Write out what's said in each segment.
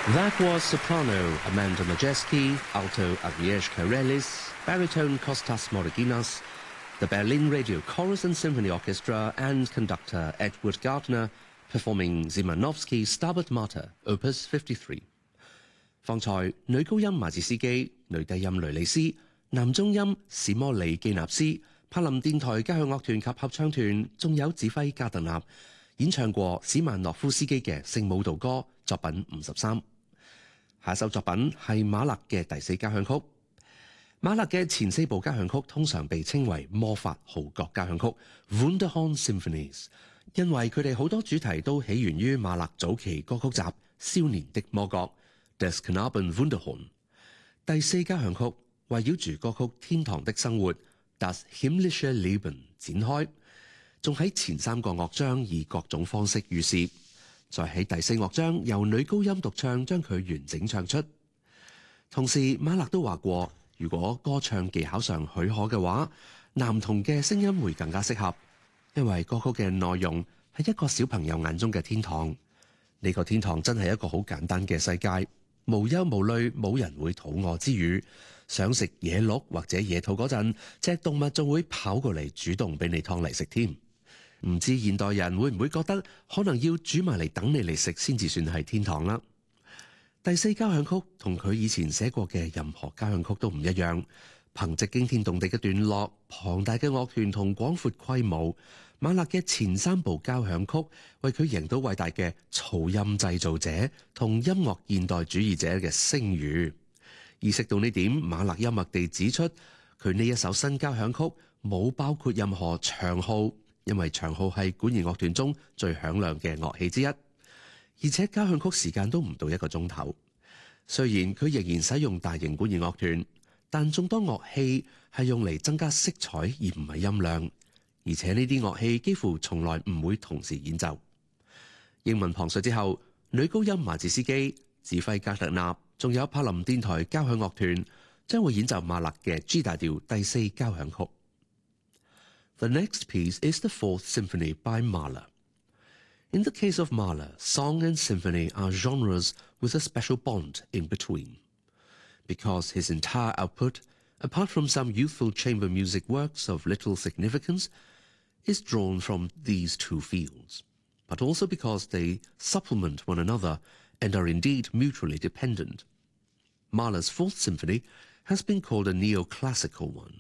That was soprano Amanda Majeski, alto Agnieszka Relis, baritone Kostas Moriginas, the Berlin Radio Chorus and Symphony Orchestra, and conductor Edward Gardner performing Szymanowski's Stabat Mater, Opus 53. 方才女高音馬治斯基、女低音雷利斯、男中音史摩里基納斯、柏林電台交響樂團及合唱團，仲有指揮加特納演唱過史曼諾夫斯基嘅聖舞蹈歌作品53。下一首作品係馬勒嘅第四交響曲。馬勒嘅前四部交響曲通常被稱為魔法號角交響曲 Wunderhorn Symphonies， 因為佢哋好多主題都起源於馬勒早期歌曲集《少年的魔角》Des Knaben Wunderhorn。第四交響曲圍繞住歌曲《天堂的生活》Das himmlische Leben 展開，仲喺前三個樂章以各種方式預示，再喺第四樂章由女高音獨唱將佢完整唱出。同時馬勒都話過，如果歌唱技巧上許可嘅話，男童嘅聲音會更加適合，因為歌曲嘅內容係一個小朋友眼中嘅天堂。呢個天堂真係一個好簡單嘅世界，無憂無慮，冇人會肚餓之餘，想食野鹿或者野兔嗰陣，隻動物仲會跑過嚟主動俾你劏嚟食添。唔知現代人會唔會覺得可能要煮埋嚟等你嚟食先至算係天堂啦？第四交響曲同佢以前寫過嘅任何交響曲都唔一樣，憑藉驚天動地嘅段落、龐大嘅樂團同廣闊規模，馬勒嘅前三部交響曲為佢贏到偉大嘅噪音製造者同音樂現代主義者嘅聲譽。意識到呢點，馬勒幽默地指出，佢呢一首新交響曲冇包括任何長號，因為長號係管弦樂團中最響亮嘅樂器之一，而且交響曲時間都唔到1個鐘頭。雖然佢仍然使用大型管弦樂團，但眾多樂器係用嚟增加色彩而唔係音量，而且呢啲樂器幾乎從來唔會同時演奏。英文旁述之後，女高音馬治斯基、指揮加特納，仲有柏林電台交響樂團將會演奏馬勒嘅 G 大調第四交響曲。The next piece is the Fourth Symphony by Mahler. In the case of Mahler, song and symphony are genres with a special bond in between. Because his entire output, apart from some youthful chamber music works of little significance, is drawn from these two fields, but also because they supplement one another and are indeed mutually dependent. Mahler's Fourth Symphony has been called a neoclassical one.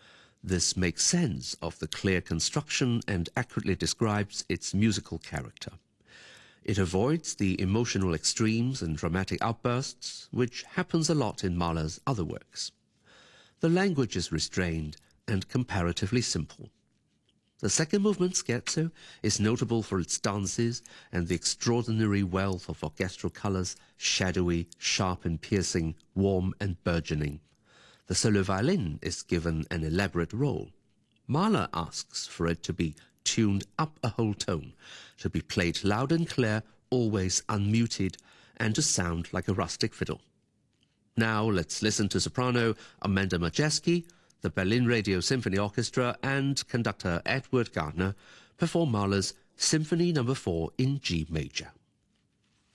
This makes sense of the clear construction and accurately describes its musical character. It avoids the emotional extremes and dramatic outbursts, which happens a lot in Mahler's other works. The language is restrained and comparatively simple. The second movement, Scherzo, is notable for its dances and the extraordinary wealth of orchestral colors, shadowy, sharp and piercing, warm and burgeoning. The solo violin is given an elaborate role. Mahler asks for it to be tuned up a whole tone, to be played loud and clear, always unmuted, and to sound like a rustic fiddle. Now let's listen to soprano Amanda Majeski, the Berlin Radio Symphony Orchestra, and conductor Edward Gardner perform Mahler's Symphony No. 4 in G major.